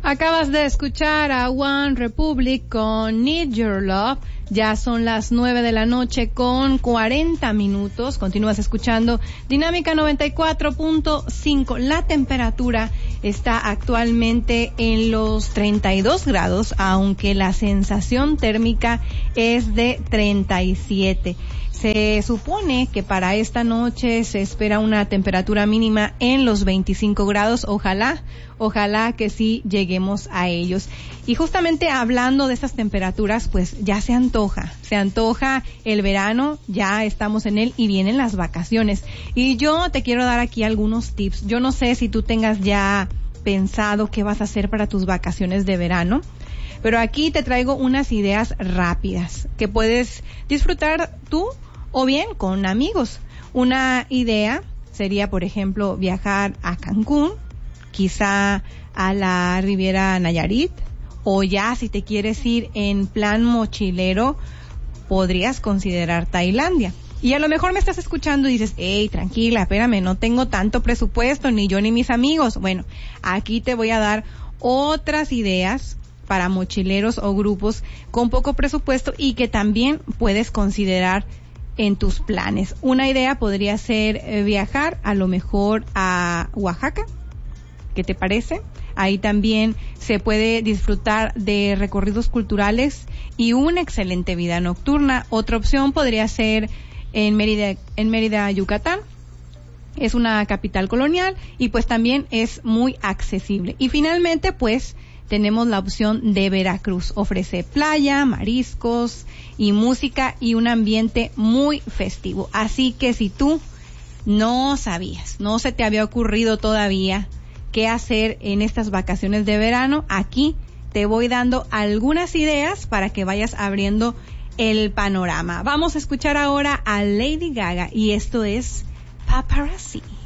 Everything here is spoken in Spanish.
Acabas de escuchar a One Republic con Need Your Love. Ya son las 9 de la noche con 40 minutos. Continúas escuchando Dinámica 94.5. La temperatura está actualmente en los 32 grados, aunque la sensación térmica es de 37. Se supone que para esta noche se espera una temperatura mínima en los 25 grados. Ojalá que sí lleguemos a ellos. Y justamente hablando de estas temperaturas, pues ya se antoja el verano, ya estamos en él y vienen las vacaciones. Y yo te quiero dar aquí algunos tips. Yo no sé si tú tengas ya pensado qué vas a hacer para tus vacaciones de verano, pero aquí te traigo unas ideas rápidas que puedes disfrutar tú o bien con amigos. Una idea sería, por ejemplo, viajar a Cancún, quizá a la Riviera Nayarit, o ya si te quieres ir en plan mochilero, podrías considerar Tailandia. Y a lo mejor me estás escuchando y dices, hey, tranquila, espérame, no tengo tanto presupuesto, ni yo ni mis amigos. Bueno, aquí te voy a dar otras ideas para mochileros o grupos con poco presupuesto y que también puedes considerar en tus planes. Una idea podría ser viajar a lo mejor a Oaxaca. ¿Qué te parece? Ahí también se puede disfrutar de recorridos culturales y una excelente vida nocturna. Otra opción podría ser en Mérida, Yucatán. Es una capital colonial y pues también es muy accesible. Y finalmente pues tenemos la opción de Veracruz. Ofrece playa, mariscos y música y un ambiente muy festivo. Así que si tú no sabías, no se te había ocurrido todavía qué hacer en estas vacaciones de verano, aquí te voy dando algunas ideas para que vayas abriendo el panorama. Vamos a escuchar ahora a Lady Gaga y esto es Paparazzi.